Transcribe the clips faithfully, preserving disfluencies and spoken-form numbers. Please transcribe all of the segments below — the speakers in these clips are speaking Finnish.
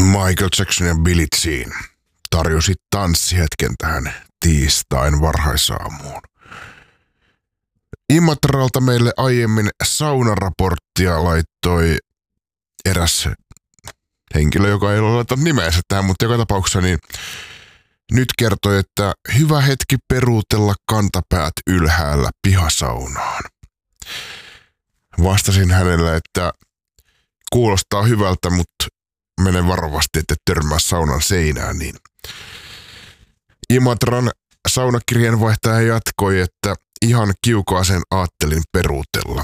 Michael Jackson ja Billie Jean tarjosi tanssihetken tähän tiistain varhaisaamuun. Imatralta meille aiemmin saunaraporttia laittoi eräs henkilö, joka ei ole laittanut nimeensä tähän, mutta joka tapauksessa niin nyt kertoi, että hyvä hetki peruutella kantapäät ylhäällä pihasaunaan. Vastasin hänelle, että kuulostaa hyvältä, mutta mene varovasti, että törmää saunan seinään. Niin Imatran saunakirjeenvaihtaja jatkoi, että ihan kiukaaseen aattelin peruutella.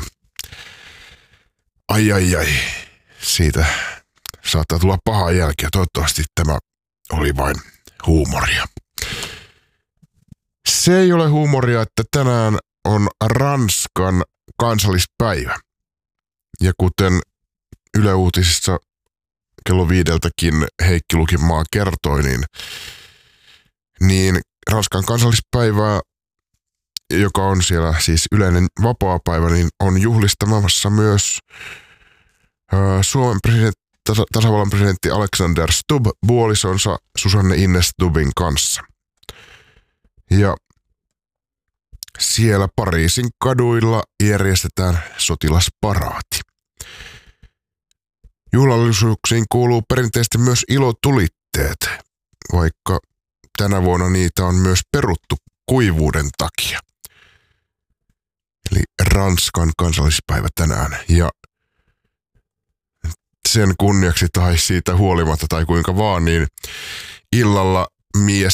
Ai ai ai, siitä saattaa tulla pahaa jälkeä. Toivottavasti tämä oli vain huumoria. Se ei ole huumoria, että tänään on Ranskan kansallispäivä. Ja kuten Yle Uutisissa kello viideltäkin Heikki Lukimaa kertoi, niin, niin Ranskan kansallispäivää, joka on siellä siis yleinen vapaapäivä, niin on juhlistamassa myös ö, Suomen presidentti, tasa, tasavallan presidentti Alexander Stubb puolisonsa Susanne Ines Stubbin kanssa. Ja siellä Pariisin kaduilla järjestetään sotilasparaati. Juhlallisuuksiin kuuluu perinteisesti myös ilotulitteet, vaikka tänä vuonna niitä on myös peruttu kuivuuden takia. Eli Ranskan kansallispäivä tänään. Ja sen kunniaksi tai siitä huolimatta tai kuinka vaan, niin illalla mies